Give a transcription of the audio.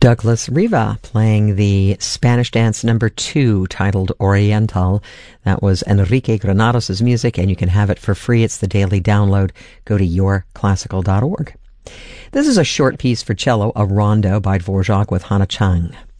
Douglas Riva playing the Spanish dance number 2 titled Oriental. That was Enrique Granados' music, and you can have it for free. It's the daily download. Go to yourclassical.org. This is a short piece for cello, a rondo by Dvorak with Hana Chang.